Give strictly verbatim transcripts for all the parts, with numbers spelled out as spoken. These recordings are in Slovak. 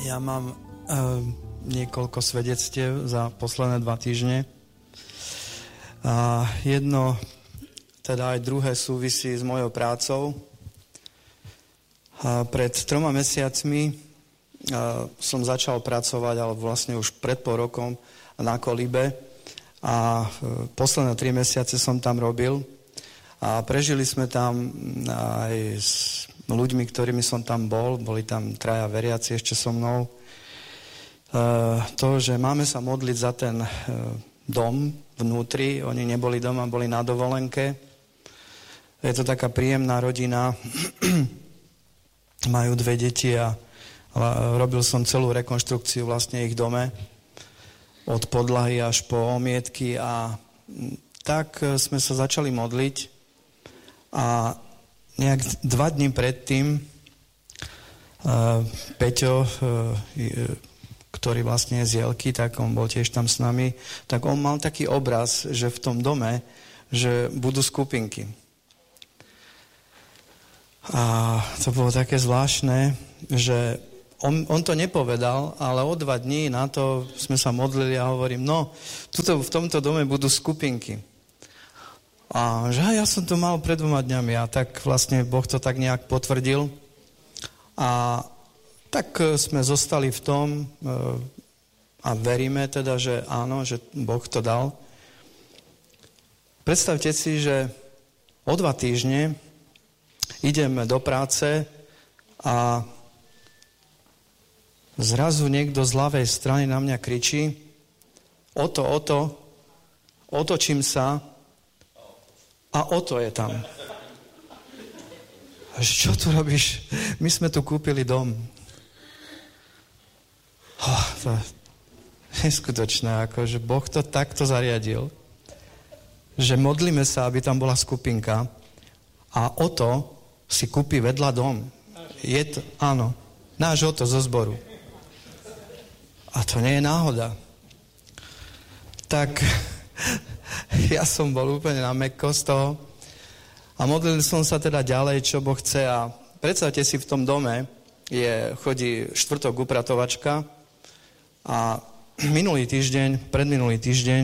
Ja mám e, niekoľko svedectiev za posledné dva týždne. A jedno, teda aj druhé súvisí s mojou prácou. A pred troma mesiacmi a, som začal pracovať, ale vlastne už pred pol rokom na Kolibe. A e, posledné tri mesiace som tam robil. A prežili sme tam aj s ľuďmi, ktorými som tam bol, boli tam traja veriaci ešte so mnou. E, to, že máme sa modliť za ten e, dom vnútri, oni neboli doma, boli na dovolenke. Je to taká príjemná rodina, majú dve deti a, a robil som celú rekonštrukciu vlastne ich dome, od podlahy až po omietky a tak sme sa začali modliť a nejak dva dní predtým uh, Peťo, uh, ktorý vlastne je z Jelky, tak on bol tiež tam s nami, tak on mal taký obraz, že v tom dome, že budú skupinky. A to bolo také zvláštne, že on, on to nepovedal, ale o dva dní na to sme sa modlili a hovorím, no, tuto, v tomto dome budú skupinky. A že ja som to mal pred dvoma dňami a tak vlastne Boh to tak nejak potvrdil. A tak sme zostali v tom a veríme teda, že áno, že Boh to dal. Predstavte si, že o dva týždne ideme do práce a zrazu niekto z ľavej strany na mňa kričí, oto, oto, otočím sa a oto je tam. A čo tu robíš? My sme tu kúpili dom. Oh, to je neskutočné, akože Boh to takto zariadil, že modlíme sa, aby tam bola skupinka a oto si kúpi vedľa dom. Je to, áno, náš oto zo zboru. A to nie je náhoda. Tak ja som bol úplne na mäkko z toho a modlil som sa teda ďalej, čo Boh chce a predstavte si, v tom dome je, chodí štvrtok upratovačka a minulý týždeň, predminulý týždeň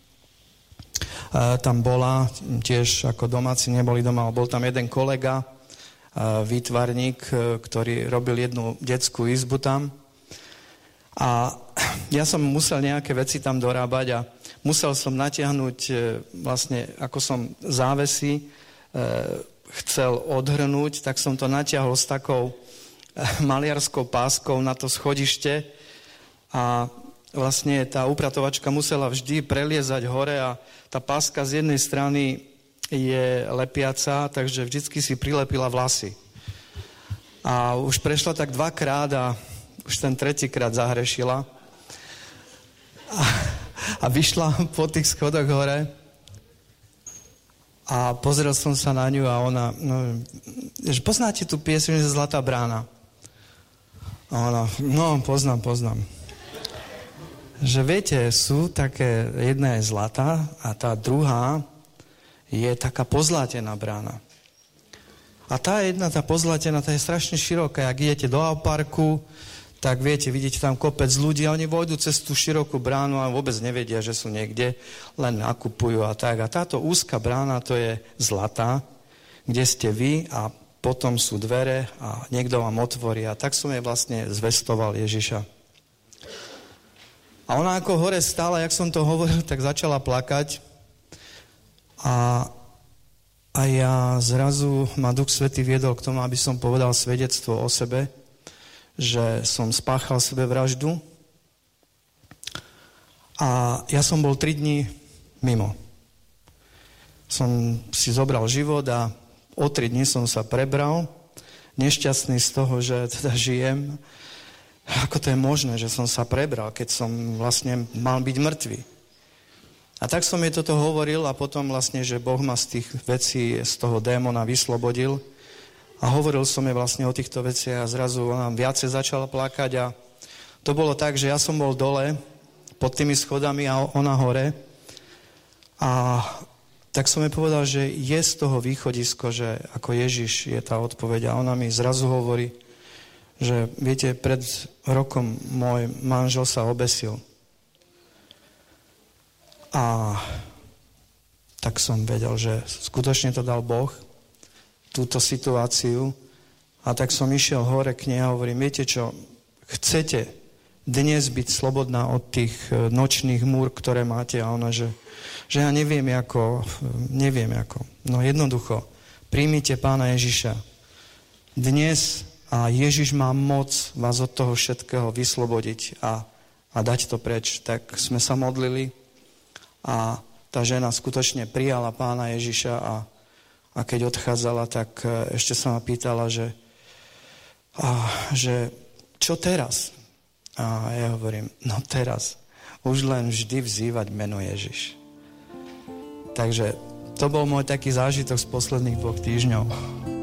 tam bola, tiež ako domáci neboli doma, bol tam jeden kolega, výtvarník, ktorý robil jednu detskú izbu tam a ja som musel nejaké veci tam dorábať a musel som natiahnuť vlastne, ako som závesy e, chcel odhrnúť, tak som to natiahol s takou maliarskou páskou na to schodište a vlastne tá upratovačka musela vždy preliezať hore a tá páska z jednej strany je lepiaca, takže vždycky si prilepila vlasy. A už prešla tak dvakrát a už ten tretíkrát zahrešila. A, a vyšla po tých schodoch hore a pozrel som sa na ňu a ona, no, že poznáte tú pieseň, že Zlatá brána? A ona, no, poznám, poznám. Že viete, sú také, jedna je zlatá a tá druhá je taká pozlatená brána. A tá jedna, tá pozlatená, tá je strašne široká. Ak idete do parku, tak viete, vidíte tam kopec ľudí a oni vojdu cez tú širokú bránu a vôbec nevedia, že sú niekde, len nakupujú a tak. A táto úzka brána, to je zlatá, kde ste vy a potom sú dvere a niekto vám otvorí. A tak som jej vlastne zvestoval Ježiša. A ona ako hore stála, jak som to hovoril, tak začala plakať. A, a ja zrazu ma Duch Svätý viedol k tomu, aby som povedal svedectvo o sebe, že som spáchal sebevraždu a ja som bol tri dni mimo. Som si zobral život a o tri dni som sa prebral, nešťastný z toho, že teda žijem. Ako to je možné, že som sa prebral, keď som vlastne mal byť mŕtvy. A tak som jej toto hovoril a potom vlastne, že Boh ma z tých vecí, z toho démona vyslobodil. A hovoril som jej vlastne o týchto veciach a zrazu ona viacej začala plakať a to bolo tak, že ja som bol dole pod tými schodami a ona hore a tak som jej povedal, že je z toho východisko, že ako Ježiš je tá odpoveď a ona mi zrazu hovorí, že viete, pred rokom môj manžel sa obesil. A tak som vedel, že skutočne to dal Boh, túto situáciu. A tak som išiel hore k nej a hovorím, viete čo, chcete dnes byť slobodná od tých nočných múr, ktoré máte? A ona, že, že ja neviem ako, neviem ako. No jednoducho, príjmite Pána Ježiša. Dnes a Ježiš má moc vás od toho všetkého vyslobodiť a, a dať to preč. Tak sme sa modlili a tá žena skutočne prijala Pána Ježiša a, a keď odchádzala, tak ešte sa ma pýtala, že, a, že čo teraz? A ja hovorím, no teraz už len vždy vzývať meno Ježiš. Takže to bol môj taký zážitok z posledných dvoch týždňov.